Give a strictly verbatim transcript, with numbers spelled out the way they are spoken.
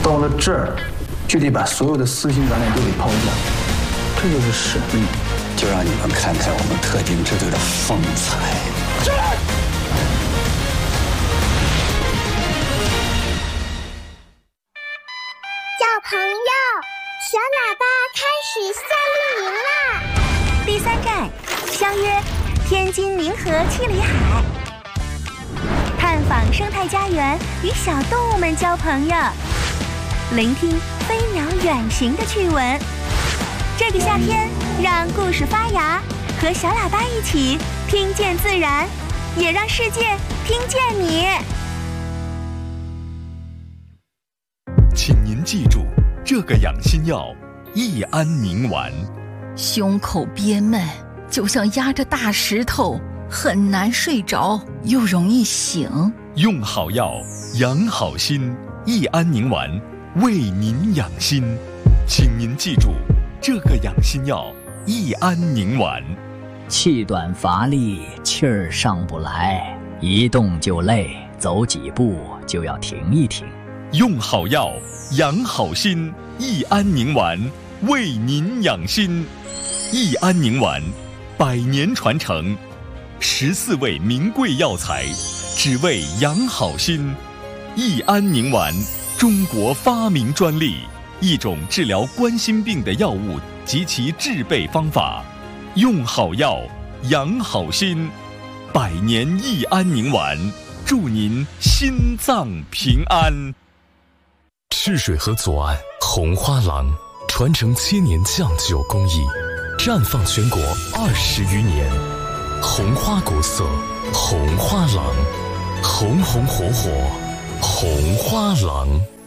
到了这儿，就得把所有的私心杂念都给抛下，这就是使命。 就让你们看看我们特警支队的风采。起来！ 小朋友，小喇叭开始夏令营啦！ 第三站，相约天津明和七里海，探访生态家园，与小动物们交朋友，聆听飞鸟远行的趣闻。这个夏天，让故事发芽，和小喇叭一起听见自然，也让世界听见你。 请您记住这个养心药益安宁丸。 胸口憋闷，就像压着大石头，很难睡着，又容易醒。 用好药，养好心，益安宁丸为您养心。请您记住这个养心药益安宁丸。 气短乏力，气儿上不来，一动就累，走几步就要停一停。 用好药，养好心，益安宁丸为您养心。益安宁丸，百年传承，十四味名贵药材，只为养好心。益安宁丸，中国发明专利，一种治疗冠心病的药物及其制备方法。用好药，养好心，百年益安宁丸，祝您心脏平安。 赤水河左岸红花廊，传承千年酱酒工艺，绽放全国二十余年。红花国色，红花廊，红红火火，红花廊。